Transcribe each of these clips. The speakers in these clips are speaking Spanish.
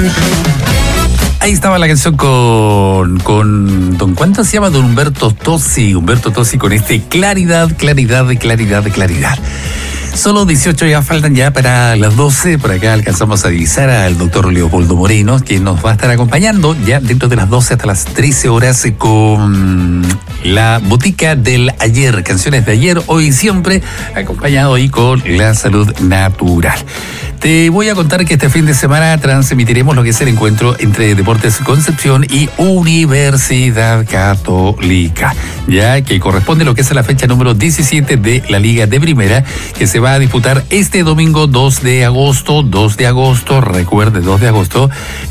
Ahí estaba la canción con don, ¿cuánto se llama? Don Humberto Tozzi con claridad. Solo 18 ya faltan ya para las 12. Por acá alcanzamos a divisar al doctor Leopoldo Moreno, quien nos va a estar acompañando ya dentro de las 12 hasta las 13 horas con la botica del ayer, canciones de ayer, hoy y siempre, acompañado ahí con la salud natural. Te voy a contar que este fin de semana transmitiremos lo que es el encuentro entre Deportes Concepción y Universidad Católica, ya que corresponde lo que es la fecha número 17 de la Liga de Primera, que se va a disputar este domingo 2 de agosto, recuerde, 2 de agosto,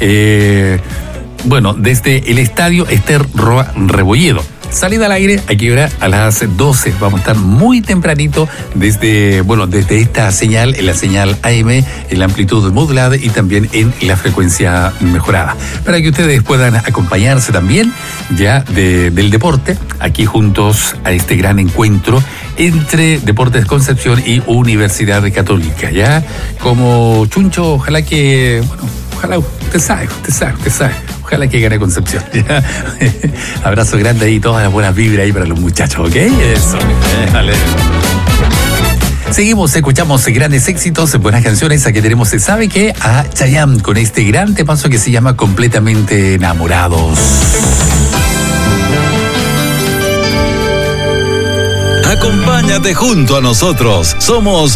desde el estadio Ester Roa Rebolledo. Salida al aire, ¿a qué hora? A las 12. Vamos a estar muy tempranito desde esta señal, en la señal AM, en la amplitud modulada y también en la frecuencia mejorada. Para que ustedes puedan acompañarse también ya del deporte, aquí juntos a este gran encuentro entre Deportes Concepción y Universidad Católica. Ya como Chuncho, ojalá usted sabe. Ojalá que gane Concepción. Abrazo grande ahí, todas las buenas vibras ahí para los muchachos, ¿ok? Eso. Vale. Seguimos, escuchamos grandes éxitos, buenas canciones. Aquí tenemos, ¿se sabe qué? A Chayanne con este gran temazo que se llama Completamente Enamorados. Acompáñate junto a nosotros. Somos